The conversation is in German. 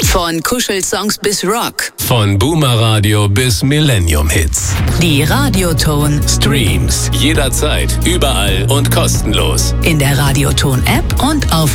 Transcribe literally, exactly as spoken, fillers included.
Von Kuschelsongs bis Rock. Von Boomer Radio bis Millennium Hits. Die Radioton Streams jederzeit, überall und kostenlos. In der Radioton App und auf